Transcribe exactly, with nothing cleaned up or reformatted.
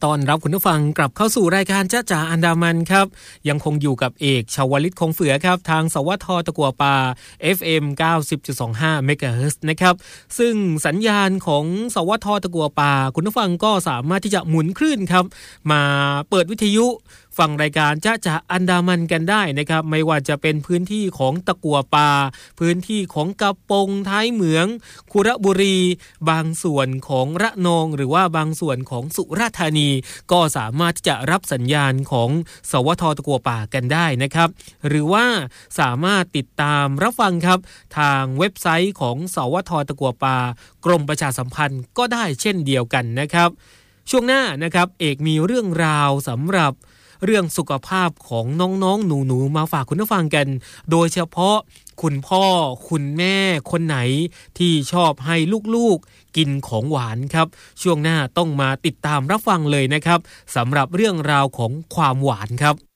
ต้อนรับคุณผู้ฟังกลับเข้าสู่รายการจ๊ะจ๋าอันดามันครับยังคงอยู่กับเอกชวลิตคงเฟือครับทางสวทตะกัวป่า เอฟ เอ็ม เก้าสิบจุดสองห้า เมกะเฮิรตซ์นะครับซึ่งสัญญาณของสวทตะกัวป่าคุณผู้ฟังก็สามารถที่จะหมุนคลื่นครับมาเปิดวิทยุฟังรายการจ๊ะจ๋าอันดามันกันได้นะครับไม่ว่าจะเป็นพื้นที่ของตะกัวป่าพื้นที่ของกะปงท้ายเหมืองคุระบุรีบางส่วนของระนองหรือว่าบางส่วนของสุราษฎร์ธานีก็สามารถที่จะรับสัญญาณของสวทตะกัวป่ากันได้นะครับหรือว่าสามารถติดตามรับฟังครับทางเว็บไซต์ของสวทตะกัวป่ากรมประชาสัมพันธ์ก็ได้เช่นเดียวกันนะครับช่วงหน้านะครับเอกมีเรื่องราวสำหรับเรื่องสุขภาพของน้องๆหนูๆมาฝากคุณผู้ฟังกันโดยเฉพาะคุณพ่อคุณแม่คนไหนที่ชอบให้ลูกๆกินของหวานครับช่วงหน้าต้องมาติดตามรับฟังเลยนะครับสำหรับเรื่องราวของความหวานครับ